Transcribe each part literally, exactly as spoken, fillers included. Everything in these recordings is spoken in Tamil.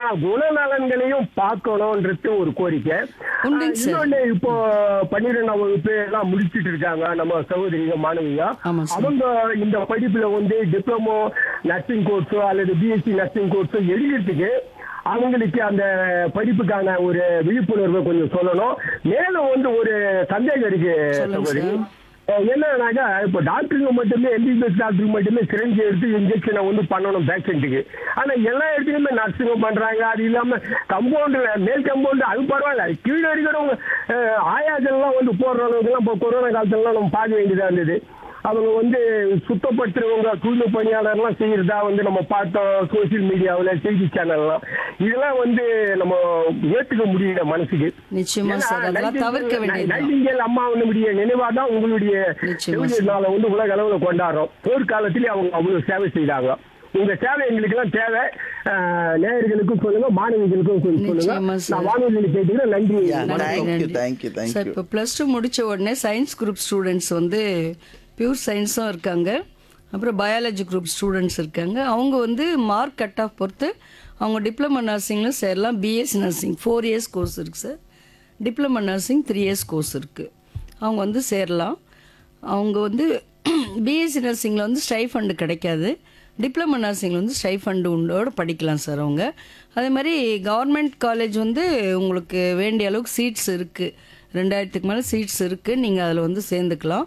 குணநலன்களையும் பார்க்கணும்ன்றது ஒரு கோரிக்கை. உண்டுங்க சார். இன்னொன்னு இப்போ பன்னிரெண்டாம் வகுப்பு எல்லாம் முடிச்சிட்டு இருக்காங்க நம்ம சகோதரிங்க மாணவிங்க. ஆமா சார். அவங்க இந்த படிப்புல வந்து டிப்ளமோ நர்சிங் கோர்ஸோ அல்லது பிஎஸ்சி நர்சிங் கோர்ஸோ எழுதுறதுக்கு அவங்களுக்கு அந்த படிப்புக்கான ஒரு விழிப்புணர்வை கொஞ்சம் சொல்லணும். மேலும் வந்து ஒரு சந்தேகம் இருக்கு சொல்லுங்க சகோதரி. சார். அஹ் என்னன்னாக்கா இப்போ டாக்டருங்க மட்டுமே எம்பிபிஎஸ் டாக்டருக்கு மட்டுமே சிரஞ்சு எடுத்து இன்ஜெக்ஷனை வந்து பண்ணணும் பேஷண்ட்டுக்கு. ஆனா எல்லா இடத்துலயுமே நர்ஸுங்க பண்றாங்க. அது இல்லாம கம்பவுண்டு மேல் கம்பவுண்டு அது பரவாயில்ல, கீழே இருக்கிறவங்க அஹ், ஆயாக்கள்லாம் வந்து போடுற அளவுக்கு எல்லாம் இப்போ கொரோனா காலத்துலலாம் நம்ம பார்க்க வேண்டியதா இருந்தது. அவங்க வந்து சுத்தப்படுத்துறவங்க தூய்மை பணியாளர்லாம் செய்யறதா வந்து நம்ம பார்த்தோம் சோசியல் மீடியாவில் செய்தி சேனல்லாம். இதெல்லாம் வந்து நம்ம ஏற்றுக்க முடியல மனசுக்கு. நிச்சயமா சார், அதெல்லாம் தவிர்க்க வேண்டியது. நைட்டிங்கேல் அம்மாவுடைய நினைவா தான் உங்களுடைய நிச்சயமா செவிலியர் நாளை வந்து உலக அளவில் கொண்டாடுறோம். போர்க்காலத்திலே அவங்க அவ்வளவு சேவை செய்தாங்க. உங்க சேவை எங்களுக்கு எல்லாம் தேவை. அஹ், நேயர்களுக்கும் சொல்லுங்க, மாணவிகளுக்கும் கொஞ்சம் நிச்சயமா சொல்லுங்க. சார். நான் வானொலியில் கேட்டுக்கிறேன். நன்றி. Thank you, thank you, thank sir, you. இப்போ ப்ளஸ் டூ முடிச்ச உடனே சயின்ஸ் குரூப் ஸ்டூடெண்ட்ஸ் வந்து பியூர் சயின்ஸும் இருக்காங்க, அப்புறம் பயாலஜி குரூப் ஸ்டூடெண்ட்ஸ் இருக்காங்க. அவங்க வந்து மார்க் கட் ஆஃப் பொறுத்து அவங்க டிப்ளமோ நர்சிங்லும் சேரலாம். BSc nursing four years course இருக்குது sir. Diploma nursing three years course இருக்குது. அவங்க வந்து சேரலாம். அவங்க வந்து பிஎஸ்சி நர்சிங்கில் வந்து ஸ்டைஃபண்டு கிடைக்காது. டிப்ளமோ நர்சிங்கில் வந்து ஸ்டைஃபண்டு உண்டோடு படிக்கலாம் சார் அவங்க. அதே மாதிரி கவர்மெண்ட் காலேஜ் வந்து உங்களுக்கு வேண்டிய அளவுக்கு சீட்ஸ் இருக்குது, ரெண்டாயிரத்துக்கு மேலே சீட்ஸ் இருக்குது. நீங்கள் அதில் வந்து சேர்ந்துக்கலாம்.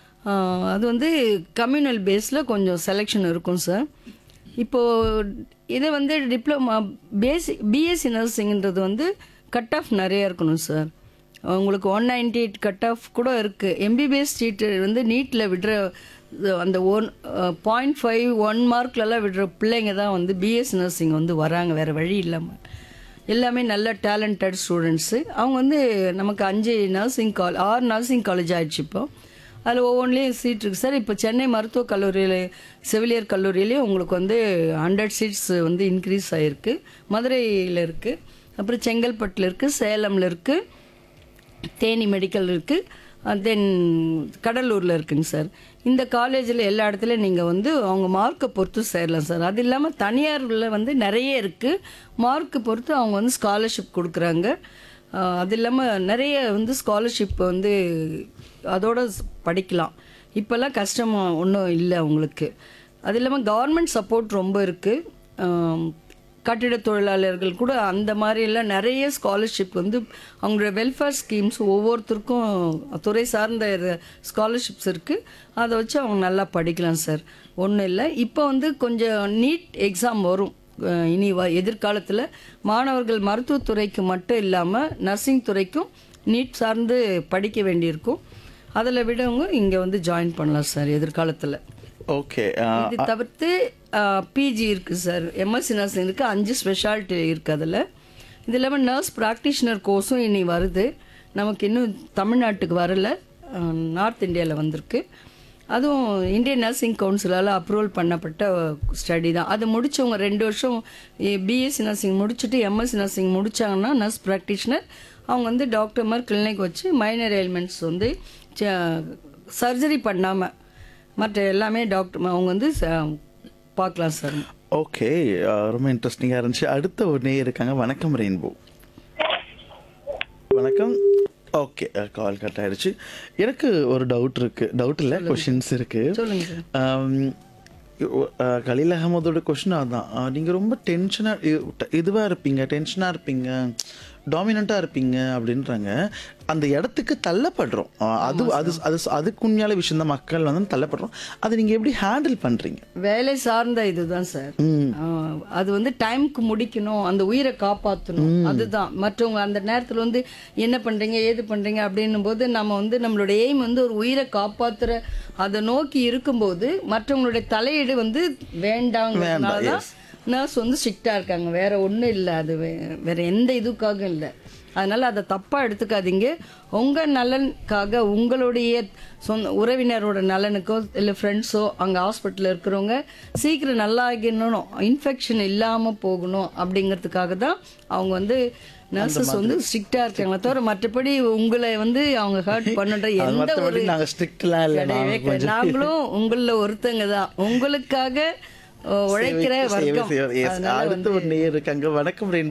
ஆஹ் அது வந்து கம்யூனல் பேஸில் கொஞ்சம் செலெக்ஷன் இருக்கும் சார். இப்போது இதை வந்து டிப்ளமா பேசி பிஎஸ்சி நர்சிங்கிறது வந்து கட் ஆஃப் நிறைய இருக்கணும் சார். உங்களுக்கு one ninety eight cut off கூட இருக்குது. எம்பிபிஎஸ் சீட்டு வந்து நீட்டில் விடுற அந்த ஒன் பாயிண்ட் ஃபைவ் ஒன் மார்க்லலாம் விடுற பிள்ளைங்க தான் வந்து பிஎஸ்சி நர்சிங் வந்து வராங்க, வேறு வழி இல்லாமல். எல்லாமே நல்ல டேலண்டட் ஸ்டூடெண்ட்ஸு. அவங்க வந்து நமக்கு அஞ்சு நர்சிங் கால் ஆறு நர்சிங் காலேஜ் ஆயிடுச்சு இப்போ. அதில் ஒவ்வொன்றிலையும் சீட் இருக்குது சார். இப்போ சென்னை மருத்துவக் கல்லூரியில் செவிலியர் கல்லூரியிலே உங்களுக்கு வந்து ஹண்ட்ரட் சீட்ஸ் வந்து இன்க்ரீஸ் ஆகிருக்கு. மதுரையில் இருக்குது, அப்புறம் செங்கல்பட்டில் இருக்குது, சேலமில் இருக்குது, தேனி மெடிக்கல் இருக்குது, தென் கடலூரில் இருக்குங்க சார். இந்த காலேஜில் எல்லா இடத்துலையும் நீங்கள் வந்து அவங்க மார்க்கை பொறுத்து சேரலாம் சார். அது இல்லாமல் தனியாரில் வந்து நிறைய இருக்குது. மார்க்கு பொறுத்து அவங்க வந்து ஸ்காலர்ஷிப் கொடுக்குறாங்க. ஆஹ் அது இல்லாமல் நிறைய வந்து ஸ்காலர்ஷிப் வந்து அதோட ஸ்- படிக்கலாம். இப்போல்லாம் கஷ்டமாக ஒன்றும் இல்லை அவங்களுக்கு. அது இல்லாமல் கவர்மெண்ட் சப்போர்ட் ரொம்ப இருக்குது. கட்டிட தொழிலாளர்கள் கூட அந்த மாதிரிலாம் நிறைய ஸ்காலர்ஷிப் வந்து அவங்களோட வெல்ஃபேர் ஸ்கீம்ஸ் ஒவ்வொருத்தருக்கும் துறை சார்ந்த ஸ்காலர்ஷிப்ஸ் இருக்குது. அதை வச்சு அவங்க நல்லா படிக்கலாம் சார். ஒன்றும் இல்லை. இப்போ வந்து கொஞ்சம் நீட் எக்ஸாம் வரும் அஹ் இனி வ எதிர்காலத்தில். மாணவர்கள் மருத்துவத்துறைக்கு மட்டும் இல்லாமல் நர்சிங் துறைக்கும் நீட் சார்ந்து படிக்க வேண்டியிருக்கும். அதில் விடவங்க இங்கே வந்து ஜாயின் பண்ணலாம் சார் எதிர்காலத்தில். ஓகே. இது தவிர்த்து பிஜி இருக்குது சார், எம்எஸ்சி நர்சிங் இருக்குது, அஞ்சு ஸ்பெஷாலிட்டி இருக்குது அதில். இது இல்லாமல் நர்ஸ் ப்ராக்டிஷனர் கோர்ஸும் இனி வருது. நமக்கு இன்னும் தமிழ்நாட்டுக்கு வரல, நார்த் இந்தியாவில் வந்திருக்கு. அதுவும் இந்தியன் நர்சிங் கவுன்சிலால் அப்ரூவல் பண்ணப்பட்ட ஸ்டடி தான். அது முடித்தவங்க ரெண்டு வருஷம் பிஎஸ்சி நர்சிங் முடிச்சுட்டு எம்எஸ்சி நர்சிங் முடித்தாங்கன்னா நர்ஸ் ப்ராக்டிஷனர் அவங்க வந்து டாக்டர் மாதிரி கிளினிக் வச்சு மைனர் எலிமெண்ட்ஸ் வந்து சர்ஜரி பண்ணாமல் மற்ற எல்லாமே டாக்டர் அவங்க வந்து ச- பார்க்கலாம் சார். ஓகே, ரொம்ப இன்ட்ரெஸ்டிங்காக இருந்துச்சு. அடுத்த ஒரு நேயர் இருக்காங்க. வணக்கம் ரெயின்போ. வணக்கம். ஓகே, கால் கட் ஆயிடுச்சு. எனக்கு ஒரு டவுட் இருக்கு. டவுட் இல்லை, கொஷின்ஸ் இருக்கு. சொல்லுங்க சார். ஆம், இ- அஹ், கலீல் அகமதோட கொஷின் அதான். அஹ், நீங்க ரொம்ப டென்ஷனாக இதுவாக இருப்பீங்க, டென்ஷனாக இருப்பீங்க, டாமினண்ட்டாக இருப்பீங்க அப்படின்றாங்க. அந்த இடத்துக்கு தள்ளப்படுறோம். அஹ், அது அது அது அதுக்கு உண்மையான விஷயம் தான். மக்கள் வந்து தள்ளப்படுறோம். அதை நீங்கள் எப்படி ஹேண்டில் பண்ணுறீங்க? வேலை சார்ந்த இதுதான் சார். ஆஹ் அது வந்து டைம்க்கு முடிக்கணும், அந்த உயிரை காப்பாற்றணும், அதுதான். மற்றவங்க அந்த நேரத்தில் வந்து என்ன பண்றீங்க ஏது பண்றீங்க அப்படின்னும் போது நம்ம வந்து நம்மளோட எய்ம் வந்து ஒரு உயிரை காப்பாத்துற அதை நோக்கி இருக்கும்போது மற்றவங்களுடைய தலையீடு வந்து வேண்டாங்கிறதுனாலதான் நர்ஸ் வந்து ஸ்ட்ரிக்டா இருக்காங்க. வேற ஒன்றும் இல்லை, அது வே- வேற எந்த இதுக்காக இல்லை. அதனால அதை தப்பா எடுத்துக்காதீங்க. உங்க நலனுக்காக உங்களுடைய சொந்த உறவினரோட நலனுக்கோ இல்லை ஃப்ரெண்ட்ஸோ அங்கே ஹாஸ்பிட்டலில் இருக்கிறவங்க சீக்கிரம் நல்லா ஆகிடணும், இன்ஃபெக்ஷன் இல்லாமல் போகணும் அப்படிங்கிறதுக்காக தான் அவங்க வந்து நர்சஸ் வந்து ஸ்ட்ரிக்டா இருக்காங்களே தவிர மற்றபடி உங்களை வந்து அவங்க ஹர்ட் பண்ணுற எந்த ஒரு நாங்கள் ஸ்ட்ரிக்ட்லாம் இல்லை. கிடையவே கிடையாது. நாங்களும் உங்களில் ஒருத்தங்க தான், உங்களுக்காக அஹ், உழைக்கிற வர்க்கம். அதனால அடுத்த ஒரு நேயர் இருக்காங்க. வணக்கம் ரெயின்போ.